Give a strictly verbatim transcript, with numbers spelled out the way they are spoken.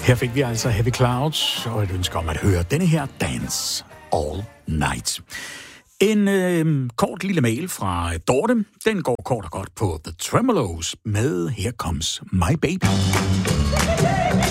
Her fik vi altså Heavy Clouds og et ønske om at høre denne her Dance All Night. En øh, kort lille mail fra Dorte. Den går kort og godt på The Tremolos med Here Comes My Baby.